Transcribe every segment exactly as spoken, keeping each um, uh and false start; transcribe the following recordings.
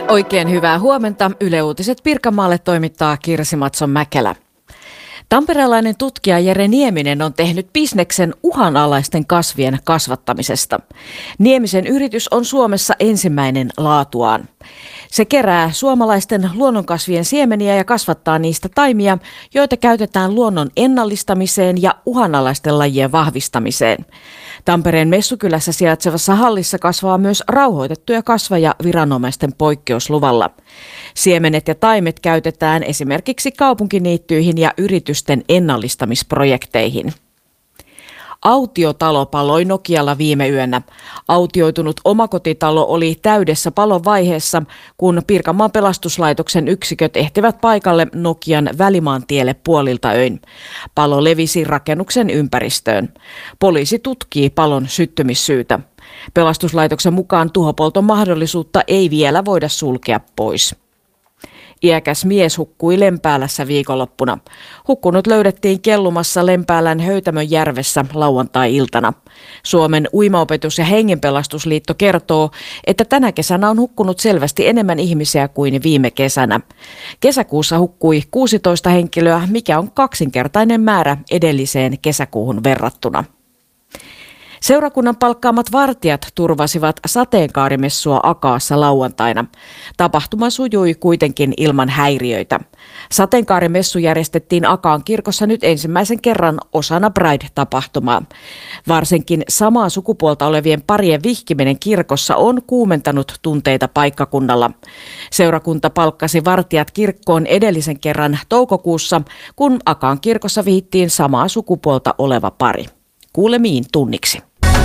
Oikein hyvää huomenta. Yle Uutiset Pirkanmaalle toimittaa Kirsi Matson-Mäkelä. Tamperelainen tutkija Jere Nieminen on tehnyt bisneksen uhanalaisten kasvien kasvattamisesta. Niemisen yritys on Suomessa ensimmäinen laatuaan. Se kerää suomalaisten luonnonkasvien siemeniä ja kasvattaa niistä taimia, joita käytetään luonnon ennallistamiseen ja uhanalaisten lajien vahvistamiseen. Tampereen Messukylässä sijaitsevassa hallissa kasvaa myös rauhoitettuja kasveja viranomaisten poikkeusluvalla. Siemenet ja taimet käytetään esimerkiksi kaupunkiniittyihin ja yritysten ennallistamisprojekteihin. Autiotalo paloi Nokialla viime yönä. Autioitunut omakotitalo oli täydessä palon vaiheessa, kun Pirkanmaan pelastuslaitoksen yksiköt ehtivät paikalle Nokian Välimaantielle puolilta öin. Palo levisi rakennuksen ympäristöön. Poliisi tutkii palon syttymissyytä. Pelastuslaitoksen mukaan tuhopolton mahdollisuutta ei vielä voida sulkea pois. Iäkäs mies hukkui Lempäälässä viikonloppuna. Hukkunut löydettiin kellumassa Lempäälän Höytämön järvessä lauantai-iltana. Suomen uimaopetus- ja hengenpelastusliitto kertoo, että tänä kesänä on hukkunut selvästi enemmän ihmisiä kuin viime kesänä. Kesäkuussa hukkui kuusitoista henkilöä, mikä on kaksinkertainen määrä edelliseen kesäkuuhun verrattuna. Seurakunnan palkkaamat vartijat turvasivat sateenkaarimessua Akaassa lauantaina. Tapahtuma sujui kuitenkin ilman häiriöitä. Sateenkaarimessu järjestettiin Akaan kirkossa nyt ensimmäisen kerran osana Pride-tapahtumaa. Varsinkin samaa sukupuolta olevien parien vihkiminen kirkossa on kuumentanut tunteita paikkakunnalla. Seurakunta palkkasi vartijat kirkkoon edellisen kerran toukokuussa, kun Akaan kirkossa vihittiin samaa sukupuolta oleva pari. Kuulemiin tunniksi.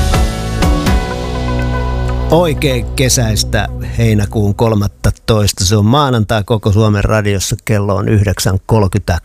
Oikein kesäistä heinäkuun kolmastoista. Se on maanantai koko Suomen radiossa. Kello on yhdeksän kolmekymmentäkolme.